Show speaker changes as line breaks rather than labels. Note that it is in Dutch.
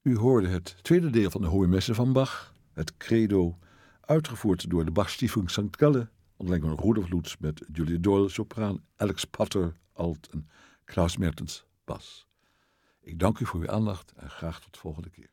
U hoorde het tweede deel van de Hohe Messe van Bach, het Credo, uitgevoerd door de Bach-Stiftung St. Gallen, onder leiding van Rudolf Lutz met Julia Doyle, sopraan, Alex Potter, alt en Klaus Mertens, bas. Ik dank u voor uw aandacht en graag tot de volgende keer.